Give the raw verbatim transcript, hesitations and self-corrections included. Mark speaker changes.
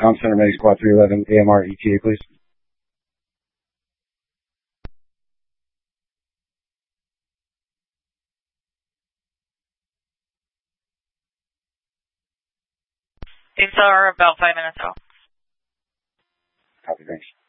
Speaker 1: Com Center Medi Squad three eleven, A M R E T A, please.
Speaker 2: These are about five minutes out.
Speaker 1: Copy, thanks.